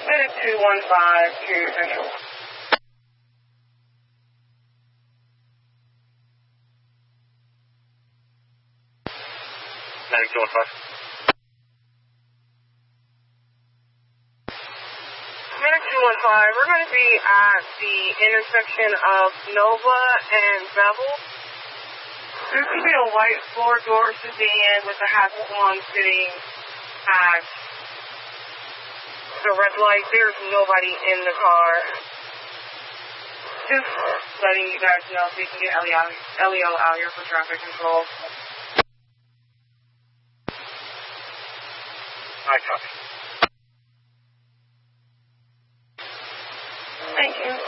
Minute 215 to Central. Medic 215. Medic 215, we're going to be at the intersection of Nova and Bevel. There could be a white four-door sedan with a Hasselblad sitting at the red light. There's nobody in the car. Just letting you guys know so you can get Elio out here for traffic control. I copy. Thank you.